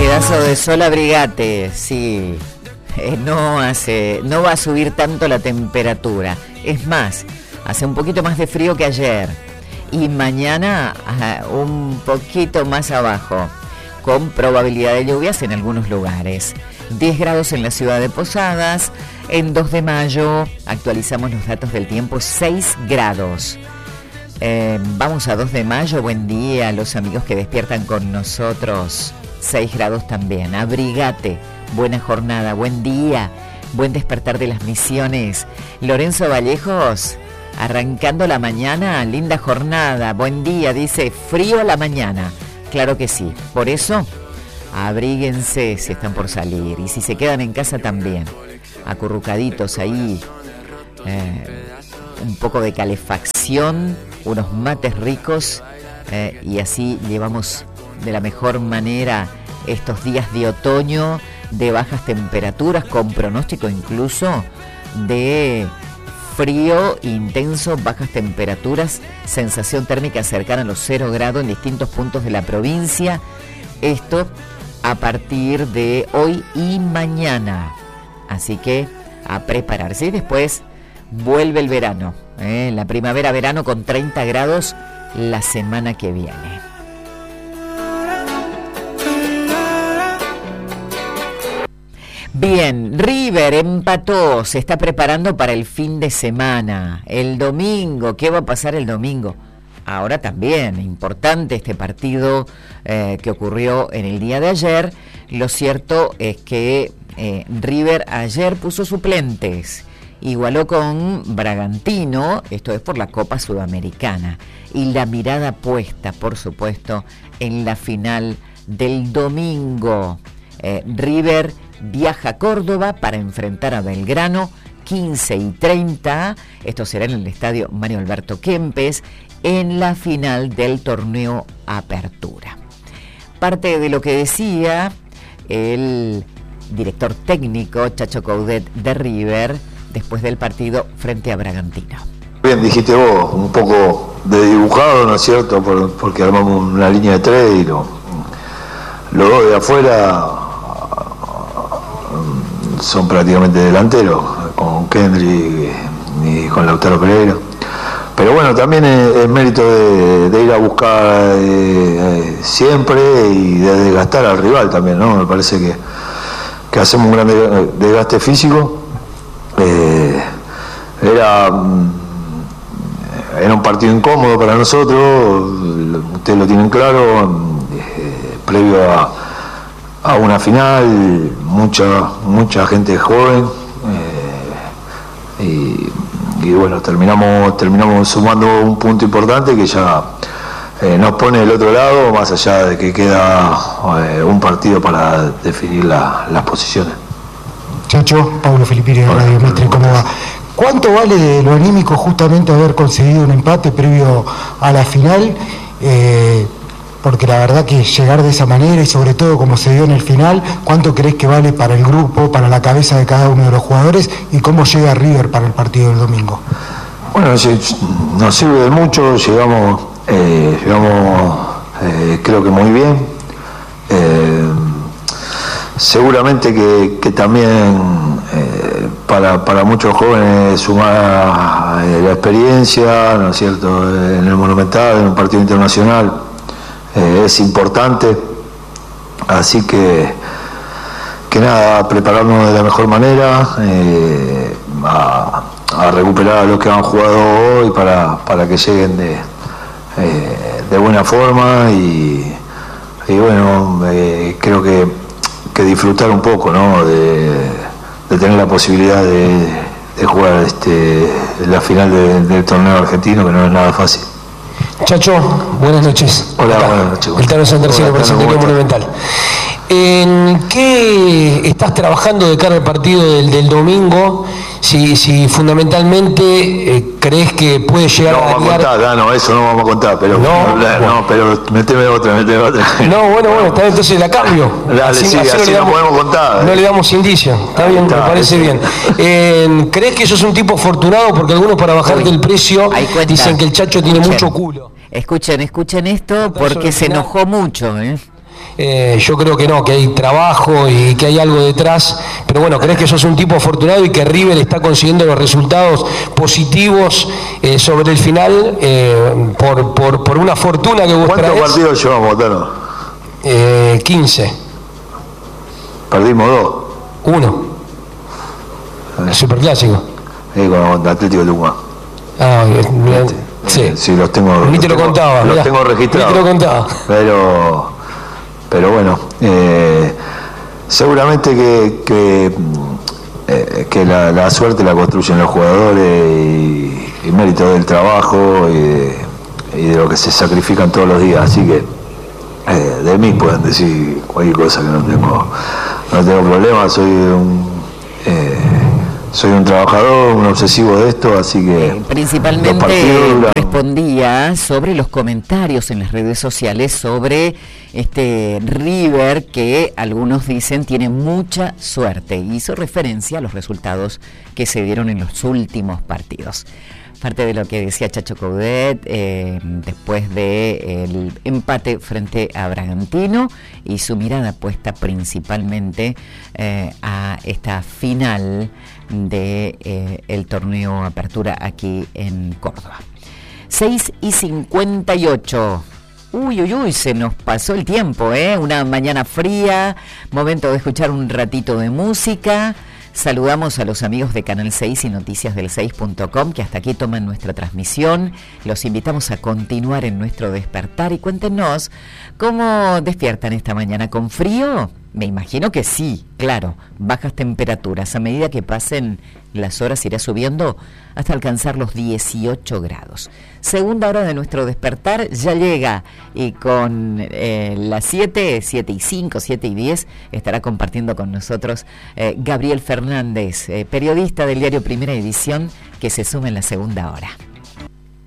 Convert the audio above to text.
pedazo de sol, abrigate, sí. No va a subir tanto la temperatura. Es más, hace un poquito más de frío que ayer. Y mañana un poquito más abajo, con probabilidad de lluvias en algunos lugares. 10 grados en la ciudad de Posadas. En 2 de mayo actualizamos los datos del tiempo, 6 grados. Vamos a 2 de mayo, buen día a los amigos que despiertan con nosotros. 6 grados también, abrigate, buena jornada, buen día, buen despertar de las Misiones. Lorenzo Vallejos, arrancando la mañana, linda jornada, buen día, dice, frío a la mañana. Claro que sí, por eso, abríguense si están por salir, y si se quedan en casa también, acurrucaditos ahí, un poco de calefacción, unos mates ricos, y así llevamos de la mejor manera estos días de otoño, de bajas temperaturas, con pronóstico incluso de frío intenso, bajas temperaturas, sensación térmica cercana a los 0 grados en distintos puntos de la provincia. Esto a partir de hoy y mañana. Así que a prepararse. Y después vuelve el verano, la primavera-verano con 30 grados la semana que viene. Bien, River empató, se está preparando para el fin de semana. El domingo, ¿qué va a pasar el domingo? Ahora también, importante este partido que ocurrió en el día de ayer. Lo cierto es que River ayer puso suplentes, igualó con Bragantino, esto es por la Copa Sudamericana, y la mirada puesta, por supuesto, en la final del domingo. River viaja a Córdoba para enfrentar a Belgrano, 15:30, esto será en el estadio Mario Alberto Kempes, en la final del torneo Apertura. Parte de lo que decía el director técnico Chacho Coudet de River después del partido frente a Bragantino. Bien, dijiste vos, un poco de dibujado, ¿no es cierto? Porque armamos una línea de 3 y los dos de afuera son prácticamente delanteros, con Kendrick y con Lautaro Pereira. Pero bueno, también es mérito de ir a buscar siempre y de desgastar al rival también, ¿no? Me parece que hacemos un gran desgaste físico. Era un partido incómodo para nosotros, ustedes lo tienen claro, previo a una final, mucha gente joven, y bueno, terminamos sumando un punto importante que ya nos pone del otro lado, más allá de que queda un partido para definir las posiciones. Chacho, Pablo Filipiri de Radio Mitre, ¿cómo va? ¿Cuánto vale de lo anímico justamente haber conseguido un empate previo a la final? Porque la verdad que llegar de esa manera y sobre todo como se dio en el final, ¿cuánto crees que vale para el grupo, para la cabeza de cada uno de los jugadores y cómo llega River para el partido del domingo? Bueno, nos sirve de mucho, llegamos creo que muy bien. Seguramente que también para muchos jóvenes sumar la experiencia, ¿no es cierto?, en el Monumental, en un partido internacional, es importante, así que nada, prepararnos de la mejor manera, a recuperar a los que han jugado hoy para que lleguen de buena forma y bueno, creo que disfrutar un poco, ¿no?, de tener la posibilidad de jugar la final del torneo argentino, que no es nada fácil. Chacho, buenas noches. Hola, buenas noches. El Tano Santercino, presidente Monumental. ¿En qué estás trabajando de cara al partido del domingo? Si fundamentalmente crees que puede llegar a contar, no, eso no vamos a contar, pero pero meteme otra. No, bueno, está bien, entonces la cambio. Dale, así no podemos contar. No le damos indicio, está bien, me parece bien. ¿Crees que sos un tipo afortunado? Porque algunos para bajarte el precio dicen que el Chacho tiene mucho culo. Escuchen esto porque se enojó mucho, Yo creo que no, que hay trabajo y que hay algo detrás, pero bueno, ¿crees que sos un tipo afortunado y que River está consiguiendo los resultados positivos sobre el final por una fortuna que vos traes? ¿Cuántos partidos llevamos, Tano? 15. Perdimos 2. 1. El superclásico. Con Atlético de Tucumán. Ah, sí. Sí, los tengo. Ni te lo contaba. Los tengo registrados. Ni te lo contaba. Pero bueno, seguramente que la suerte la construyen los jugadores y mérito del trabajo y de lo que se sacrifican todos los días. Así que de mí pueden decir cualquier cosa, que no tengo problema. Soy un trabajador, un obsesivo de esto, así que... Principalmente respondía sobre los comentarios en las redes sociales sobre este River, que algunos dicen tiene mucha suerte. Hizo referencia a los resultados que se dieron en los últimos partidos. Parte de lo que decía Chacho Coudet después del empate frente a Bragantino y su mirada puesta principalmente a esta final de el torneo Apertura aquí en Córdoba. 6:58. Uy, se nos pasó el tiempo, una mañana fría, momento de escuchar un ratito de música. Saludamos a los amigos de Canal 6 y noticiasdel6.com que hasta aquí toman nuestra transmisión. Los invitamos a continuar en nuestro despertar y cuéntenos cómo despiertan esta mañana. ¿Con frío? Me imagino que sí, claro. Bajas temperaturas. A medida que pasen las horas irá subiendo hasta alcanzar los 18 grados. Segunda hora de nuestro despertar ya llega y con las 7:05, 7:10 estará compartiendo con nosotros Gabriel Fernández, periodista del diario Primera Edición, que se suma en la segunda hora.